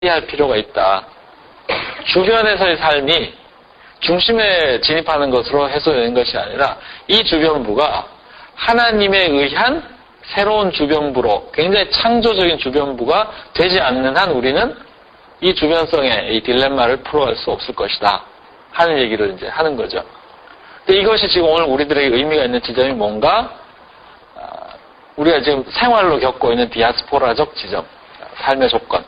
이해할 필요가 있다. 주변에서의 삶이 중심에 진입하는 것으로 해소되는 것이 아니라 이 주변부가 하나님에 의한 새로운 주변부로 굉장히 창조적인 주변부가 되지 않는 한 우리는 이 주변성의 이 딜레마를 풀어갈 수 없을 것이다 하는 얘기를 이제 하는 거죠. 근데 이것이 지금 오늘 우리들에게 의미가 있는 지점이 뭔가? 우리가 지금 생활로 겪고 있는 디아스포라적 지점, 삶의 조건,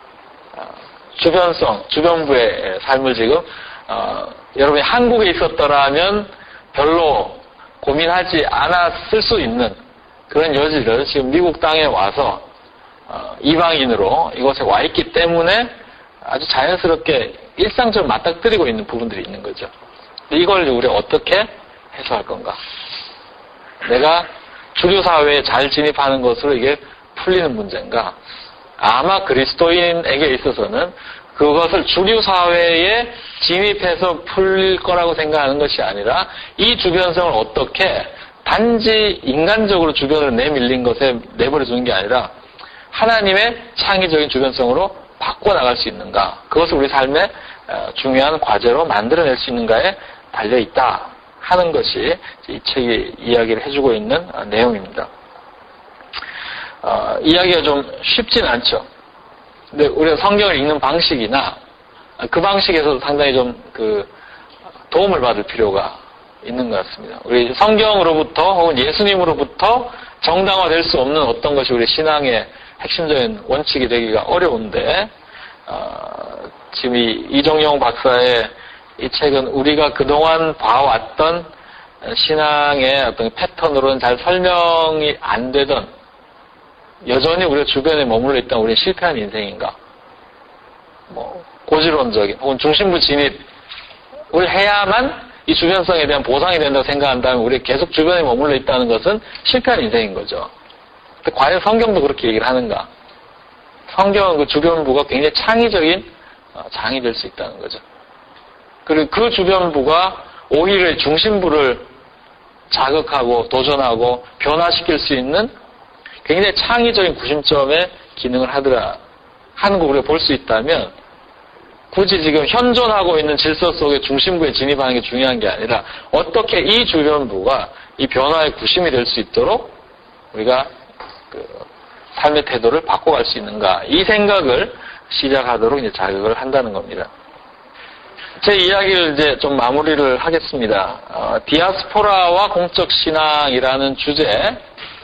주변성, 주변부의 삶을 지금 여러분이 한국에 있었더라면 별로 고민하지 않았을 수 있는 그런 여지를 지금 미국 땅에 와서 이방인으로 이곳에 와 있기 때문에 아주 자연스럽게 일상적으로 맞닥뜨리고 있는 부분들이 있는 거죠. 이걸 우리가 어떻게 해소할 건가? 내가 주류 사회에 잘 진입하는 것으로 이게 풀리는 문제인가? 아마 그리스도인에게 있어서는 그것을 주류 사회에 진입해서 풀릴 거라고 생각하는 것이 아니라 이 주변성을 어떻게 단지 인간적으로 주변을 내밀린 것에 내버려 두는 게 아니라 하나님의 창의적인 주변성으로 바꿔나갈 수 있는가? 그것을 우리 삶의 중요한 과제로 만들어낼 수 있는가에 달려있다 하는 것이 이 책이 이야기를 해주고 있는 내용입니다. 이야기가 좀 쉽진 않죠. 근데 우리가 성경을 읽는 방식이나 그 방식에서도 상당히 좀 도움을 받을 필요가 있는 것 같습니다. 우리 성경으로부터 혹은 예수님으로부터 정당화될 수 없는 어떤 것이 우리 신앙의 핵심적인 원칙이 되기가 어려운데 지금 이종용 박사의 이 책은 우리가 그동안 봐왔던 신앙의 어떤 패턴으로는 잘 설명이 안 되던 여전히 우리가 주변에 머물러 있던 우리는 실패한 인생인가? 고지론적인 혹은 중심부 진입을 해야만 이 주변성에 대한 보상이 된다고 생각한다면 우리 계속 주변에 머물러 있다는 것은 실패한 인생인 거죠. 근데 과연 성경도 그렇게 얘기를 하는가? 성경은 그 주변부가 굉장히 창의적인 장이 될 수 있다는 거죠. 그리고 그 주변부가 오히려 중심부를 자극하고 도전하고 변화시킬 수 있는 굉장히 창의적인 구심점의 기능을 하더라 하는 거 우리가 볼 수 있다면 굳이 지금 현존하고 있는 질서 속의 중심부에 진입하는 게 중요한 게 아니라 어떻게 이 주변부가 이 변화의 구심이 될 수 있도록 우리가 삶의 태도를 바꿔갈 수 있는가 이 생각을 시작하도록 이제 자극을 한다는 겁니다. 제 이야기를 이제 좀 마무리를 하겠습니다. 디아스포라와 공적 신앙이라는 주제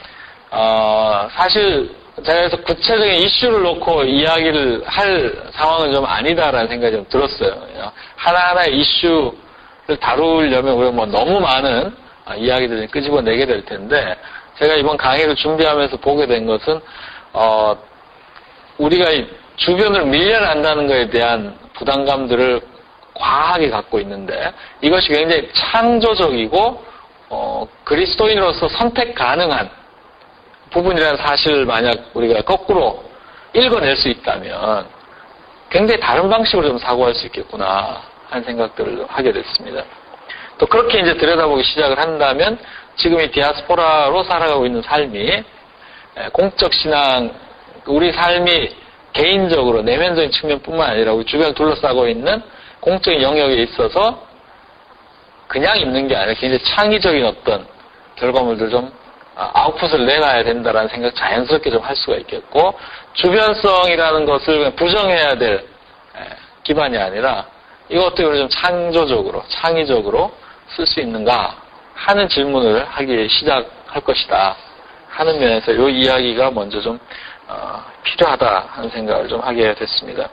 사실 제가 그래서 구체적인 이슈를 놓고 이야기를 할 상황은 좀 아니다라는 생각이 좀 들었어요. 하나하나의 이슈를 다루려면 우리가 너무 많은 이야기들을 끄집어내게 될 텐데 제가 이번 강의를 준비하면서 보게 된 것은 우리가 이 주변을 밀려난다는 것에 대한 부담감들을 과하게 갖고 있는데 이것이 굉장히 창조적이고 그리스도인으로서 선택 가능한 부분이라는 사실을 만약 우리가 거꾸로 읽어낼 수 있다면 굉장히 다른 방식으로 좀 사고할 수 있겠구나 하는 생각들을 하게 됐습니다. 또 그렇게 이제 들여다보기 시작을 한다면 지금 이 디아스포라로 살아가고 있는 삶이 공적 신앙, 우리 삶이 개인적으로 내면적인 측면뿐만 아니라 우리 주변을 둘러싸고 있는 공적인 영역에 있어서 그냥 있는 게 아니라 굉장히 창의적인 어떤 결과물들 좀 아웃풋을 내놔야 된다라는 생각 자연스럽게 좀 할 수가 있겠고 주변성이라는 것을 그냥 부정해야 될 기반이 아니라 이거 어떻게 우리 좀 창조적으로 창의적으로 쓸 수 있는가 하는 질문을 하기 시작할 것이다 하는 면에서 이 이야기가 먼저 좀 필요하다 하는 생각을 좀 하게 됐습니다.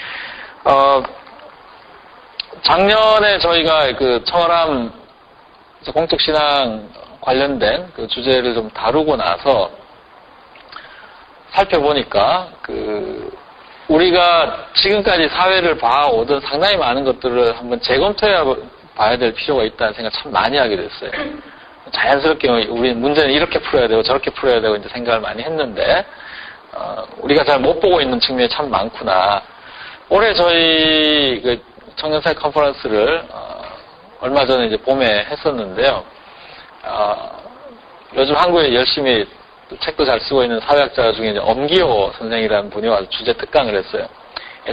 작년에 저희가 그 청어람 공적신앙 관련된 그 주제를 좀 다루고 나서 살펴보니까 우리가 지금까지 사회를 봐오던 상당히 많은 것들을 한번 재검토해 봐야 될 필요가 있다는 생각 참 많이 하게 됐어요. 자연스럽게 우리 문제는 이렇게 풀어야 되고 저렇게 풀어야 되고 이제 생각을 많이 했는데 우리가 잘 못 보고 있는 측면이 참 많구나. 올해 저희 그 청년사회 컨퍼런스를 얼마 전에 이제 봄에 했었는데요. 요즘 한국에 열심히 책도 잘 쓰고 있는 사회학자 중에 이제 엄기호 선생이라는 분이 와서 주제 특강을 했어요.